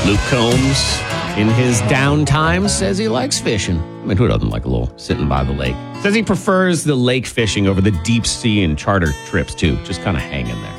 Luke Combs, in his downtime, says he likes fishing. I mean, who doesn't like a little sitting by the lake? Says he prefers the lake fishing over the deep sea and charter trips, too. Just kind of hanging there.